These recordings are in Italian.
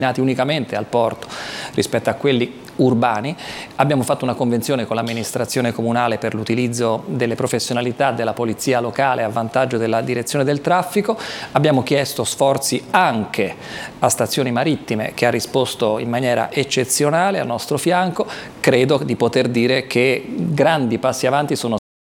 unicamente al porto rispetto a quelli urbani. Abbiamo fatto una convenzione con l'amministrazione comunale per l'utilizzo delle professionalità della polizia locale a vantaggio della direzione del traffico. Abbiamo chiesto sforzi anche a Stazioni Marittime, che ha risposto in maniera eccezionale al nostro fianco. Credo di poter dire che grandi passi avanti sono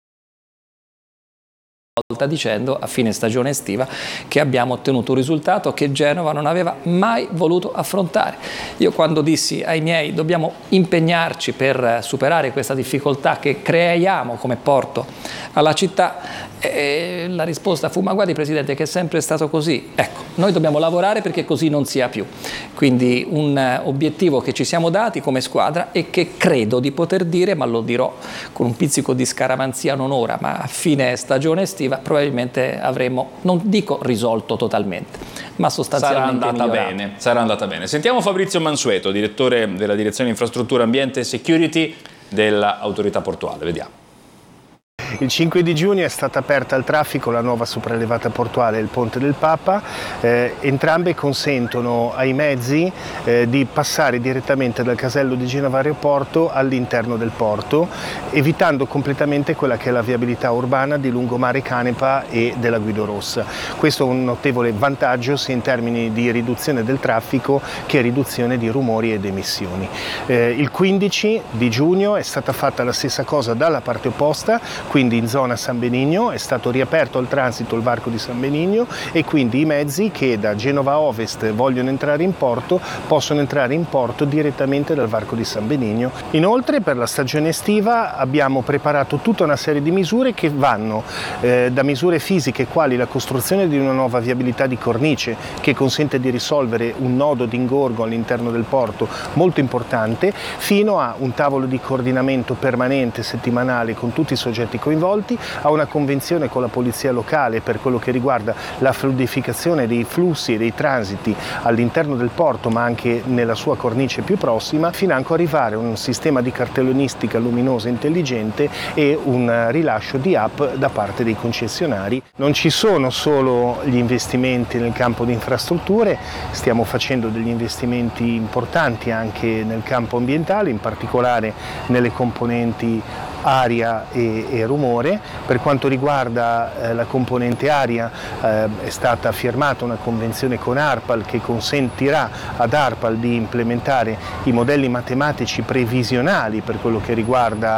dicendo a fine stagione estiva che abbiamo ottenuto un risultato che Genova non aveva mai voluto affrontare. Io quando dissi ai miei dobbiamo impegnarci per superare questa difficoltà che creiamo come porto alla città, la risposta fu: ma guardi Presidente, che è sempre stato così. Ecco, noi dobbiamo lavorare perché così non sia più. Quindi un obiettivo che ci siamo dati come squadra e che credo di poter dire, ma lo dirò con un pizzico di scaramanzia non ora, ma a fine stagione estiva probabilmente avremo, non dico risolto totalmente, ma sostanzialmente migliorato. Sarà andata bene. Sentiamo Fabrizio Mansueto, direttore della Direzione Infrastrutture, Ambiente e Security dell'Autorità Portuale. Vediamo. Il 5 di giugno è stata aperta al traffico la nuova sopraelevata portuale, il Ponte del Papa. Entrambe consentono ai mezzi di passare direttamente dal casello di Genova Aeroporto all'interno del porto, evitando completamente quella che è la viabilità urbana di lungomare Canepa e della Guido Rossa. Questo è un notevole vantaggio sia in termini di riduzione del traffico che riduzione di rumori ed emissioni. Il 15 di giugno è stata fatta la stessa cosa dalla parte opposta, quindi in zona San Benigno è stato riaperto al transito il varco di San Benigno e quindi i mezzi che da Genova Ovest vogliono entrare in porto possono entrare in porto direttamente dal varco di San Benigno. Inoltre per la stagione estiva abbiamo preparato tutta una serie di misure che vanno da misure fisiche quali la costruzione di una nuova viabilità di cornice che consente di risolvere un nodo d'ingorgo all'interno del porto molto importante, fino a un tavolo di coordinamento permanente settimanale con tutti i soggetti coinvolti, a una convenzione con la polizia locale per quello che riguarda la fluidificazione dei flussi e dei transiti all'interno del porto ma anche nella sua cornice più prossima, fino a arrivare a un sistema di cartellonistica luminosa intelligente e un rilascio di app da parte dei concessionari. Non ci sono solo gli investimenti nel campo di infrastrutture, stiamo facendo degli investimenti importanti anche nel campo ambientale, in particolare nelle componenti aria e rumore. Per quanto riguarda la componente aria è stata firmata una convenzione con ARPAL che consentirà ad ARPAL di implementare i modelli matematici previsionali per quello che riguarda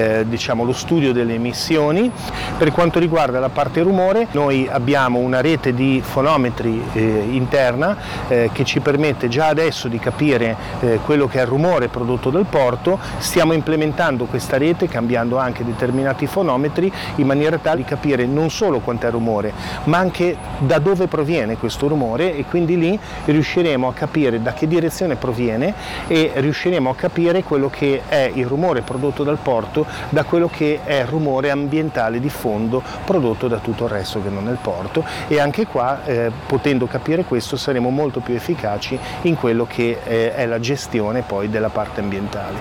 lo studio delle emissioni. Per quanto riguarda la parte rumore, noi abbiamo una rete di fonometri interna che ci permette già adesso di capire quello che è il rumore prodotto dal porto. Stiamo implementando questa rete cambiando anche determinati fonometri in maniera tale di capire non solo quant'è il rumore ma anche da dove proviene questo rumore, e quindi lì riusciremo a capire da che direzione proviene e riusciremo a capire quello che è il rumore prodotto dal porto da quello che è il rumore ambientale di fondo prodotto da tutto il resto che non è il porto, e anche qua potendo capire questo saremo molto più efficaci in quello che è la gestione poi della parte ambientale.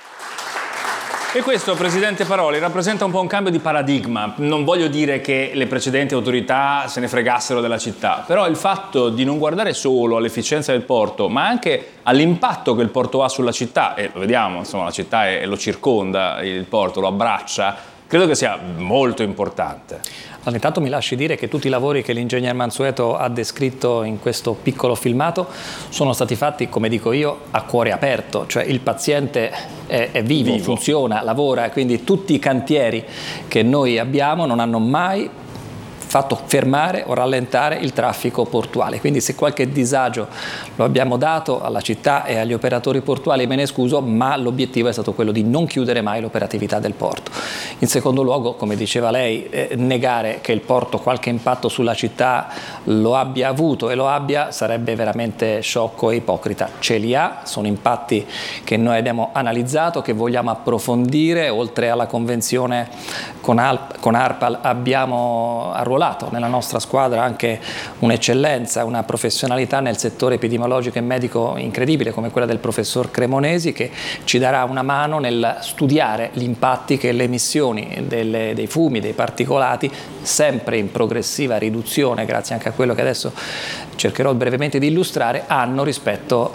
E questo, Presidente Paroli, rappresenta un po' un cambio di paradigma. Non voglio dire che le precedenti autorità se ne fregassero della città, però il fatto di non guardare solo all'efficienza del porto, ma anche all'impatto che il porto ha sulla città, e lo vediamo, insomma, la città lo circonda, il porto lo abbraccia, credo che sia molto importante. Allora, intanto mi lasci dire che tutti i lavori che l'ingegner Mansueto ha descritto in questo piccolo filmato sono stati fatti, come dico io, a cuore aperto, cioè il paziente è vivo, funziona, lavora, quindi tutti i cantieri che noi abbiamo non hanno mai fatto fermare o rallentare il traffico portuale, quindi se qualche disagio lo abbiamo dato alla città e agli operatori portuali me ne scuso, ma l'obiettivo è stato quello di non chiudere mai l'operatività del porto. In secondo luogo, come diceva lei, negare che il porto qualche impatto sulla città lo abbia avuto e lo abbia sarebbe veramente sciocco e ipocrita. Ce li ha, sono impatti che noi abbiamo analizzato, che vogliamo approfondire. Oltre alla convenzione con ARPAL abbiamo arruolato nella nostra squadra anche un'eccellenza, una professionalità nel settore epidemiologico e medico incredibile come quella del professor Cremonesi, che ci darà una mano nel studiare gli impatti che le emissioni dei fumi, dei particolati, sempre in progressiva riduzione grazie anche a quello che adesso cercherò brevemente di illustrare, hanno rispetto